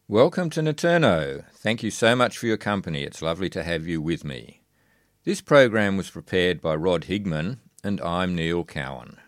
Welcome to Naturno. Thank you so much for your company. It's lovely to have you with me. This program was prepared by Rod Higman and I'm Neil Cowan.